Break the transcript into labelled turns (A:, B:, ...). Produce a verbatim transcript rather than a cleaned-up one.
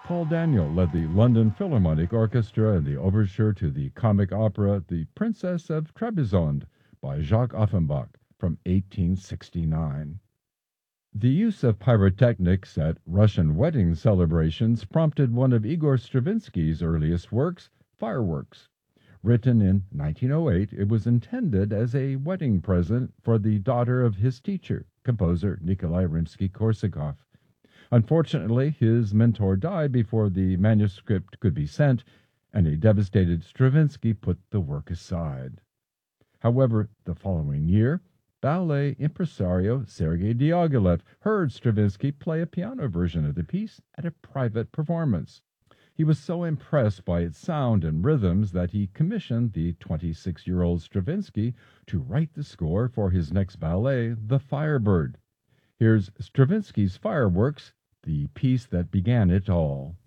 A: Paul Daniel led the London Philharmonic Orchestra in the overture to the comic opera The Princess of Trebizond by Jacques Offenbach from eighteen sixty-nine. The use of pyrotechnics at Russian wedding celebrations prompted one of Igor Stravinsky's earliest works, Fireworks. Written in nineteen oh eight, it was intended as a wedding present for the daughter of his teacher, composer Nikolai Rimsky-Korsakov. Unfortunately, his mentor died before the manuscript could be sent, and a devastated Stravinsky put the work aside. However, the following year, ballet impresario Sergei Diaghilev heard Stravinsky play a piano version of the piece at a private performance. He was so impressed by its sound and rhythms that he commissioned the twenty-six-year-old Stravinsky to write the score for his next ballet, The Firebird. Here's Stravinsky's Fireworks, the piece that began it all.